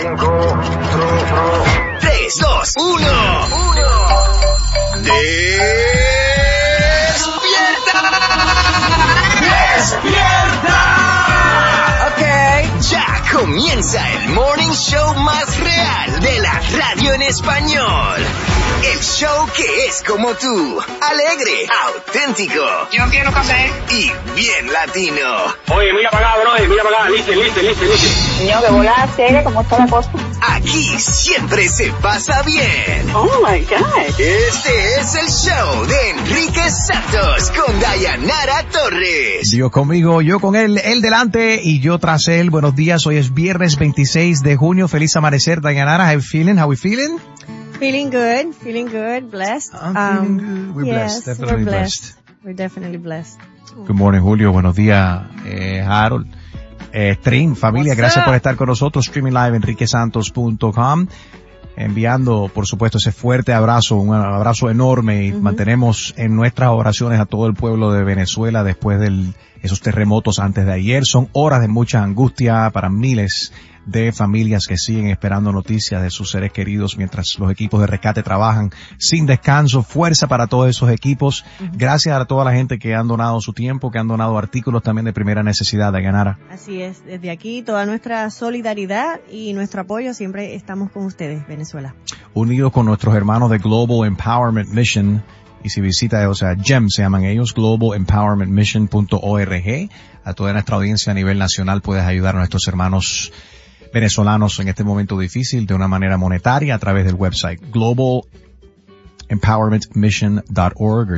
5, 3, 2, 1. ¡Despierta! Ok, ya comienza el morning show más real de la radio en español. El show que es como tú, alegre, auténtico. Yo quiero café. Y bien latino. Oye, mira para acá, bro, mira para acá, listen. Señor, que volada seria, como está la cosa. Aquí siempre se pasa bien. Oh my God. Este es el show de Enrique Santos con Dayanara Torres. Dios conmigo, yo con él delante y yo tras él. Buenos días, hoy es viernes 26 de junio. Feliz amanecer, Dayanara. How we feeling? Feeling good, blessed. I'm feeling good. We're blessed, definitely blessed. We're definitely blessed. Good morning, Julio. Buenos días, Harold. Stream, familia, gracias por estar con nosotros. Streaming live, enriquesantos.com. Enviando, por supuesto, ese fuerte abrazo, un abrazo enorme y mantenemos en nuestras oraciones a todo el pueblo de Venezuela después de esos terremotos antes de ayer. Son horas de mucha angustia para miles de familias que siguen esperando noticias de sus seres queridos mientras los equipos de rescate trabajan sin descanso. Fuerza para todos esos equipos. Gracias a toda la gente que han donado su tiempo, que han donado artículos también de primera necesidad, Dayanara. Así es, desde aquí toda nuestra solidaridad y nuestro apoyo, siempre estamos con ustedes, Venezuela. Unidos con nuestros hermanos de Global Empowerment Mission. Y si visita, GEM se llaman ellos, globalempowermentmission.org. A toda nuestra audiencia a nivel nacional puedes ayudar a nuestros hermanos venezolanos en este momento difícil de una manera monetaria a través del website globalempowermentmission.org o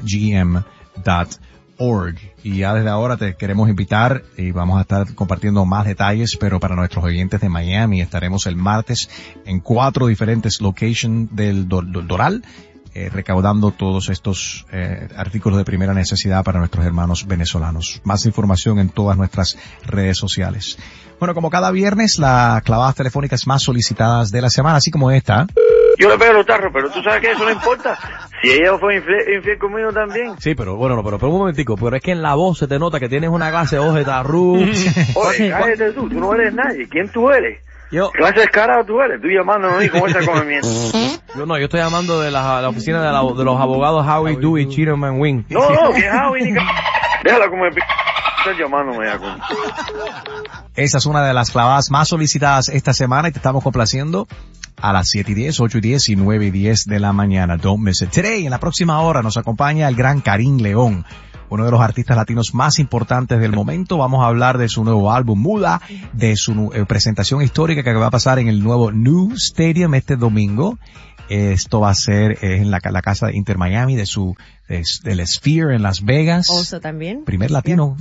GEM.org. Y ya desde ahora te queremos invitar y vamos a estar compartiendo más detalles, pero para nuestros oyentes de Miami estaremos el martes en 4 diferentes locations del Doral, recaudando todos estos artículos de primera necesidad para nuestros hermanos venezolanos. Más información en todas nuestras redes sociales. Bueno, como cada viernes, las clavadas telefónicas más solicitadas de la semana, así como esta. Yo le pego los tarros, pero tú sabes que eso no importa. Si ella fue infiel conmigo también. Sí, pero un momentico, pero es que en la voz se te nota que tienes una clase de voz de tarru. Oye, cállate tú no eres nadie. ¿Quién tú eres? Yo. ¿Qué clase de descarado tú eres? Tú llamándome a mí con esa comimiento. Yo estoy llamando de la oficina de los abogados Howie, Dewey, Cheaterman, Wing. No, que Howie ni déjala como estás llamándome ya con. Esa es una de las clavadas más solicitadas esta semana y te estamos complaciendo a las 7:10, 8:10 y 9:10 de la mañana. Don't miss it. Today, en la próxima hora, nos acompaña el gran Karim León, uno de los artistas latinos más importantes del momento. Vamos a hablar de su nuevo álbum Muda, de su presentación histórica que va a pasar en el nuevo New Stadium este domingo. Esto va a ser en la casa Inter Miami del Sphere en Las Vegas. Also también. Primer latino.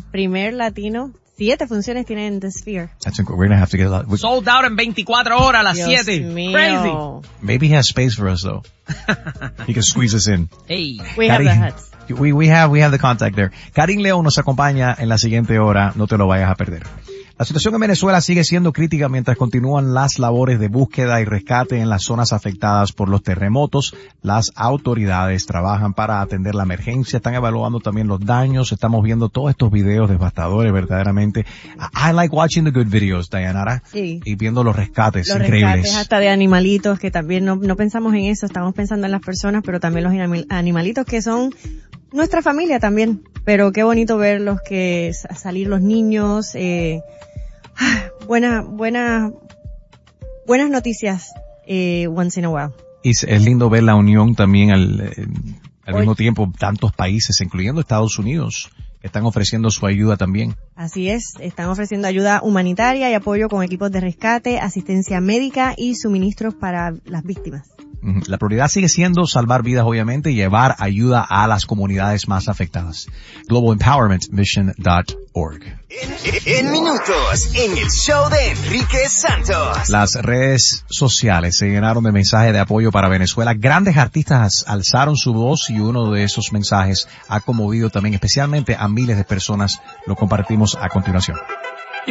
7 funciones tienen en The Sphere. We're gonna have to get a lot. Sold out en 24 horas a las 7. Mío. Crazy. Maybe he has space for us though. He can squeeze us in. Hey. We have the hats. We have the contact there. Karim León nos acompaña en la siguiente hora, no te lo vayas a perder. La situación en Venezuela sigue siendo crítica mientras continúan las labores de búsqueda y rescate en las zonas afectadas por los terremotos. Las autoridades trabajan para atender la emergencia, están evaluando también los daños, estamos viendo todos estos videos devastadores verdaderamente. I like watching the good videos, Dayanara. Sí. Y viendo los rescates los increíbles. Rescates hasta de animalitos, que también no pensamos en eso, estamos pensando en las personas, pero también los animalitos que son nuestra familia también. Pero qué bonito verlos, que salir los niños, buenas noticias, once in a while. Y es lindo ver la unión también al mismo tiempo, tantos países, incluyendo Estados Unidos, que están ofreciendo su ayuda también. Así es, están ofreciendo ayuda humanitaria y apoyo con equipos de rescate, asistencia médica y suministros para las víctimas. La prioridad sigue siendo salvar vidas, obviamente, y llevar ayuda a las comunidades más afectadas. globalempowermentmission.org. En minutos, en el show de Enrique Santos. Las redes sociales se llenaron de mensajes de apoyo para Venezuela. Grandes artistas alzaron su voz y uno de esos mensajes ha conmovido también especialmente a miles de personas. Lo compartimos a continuación.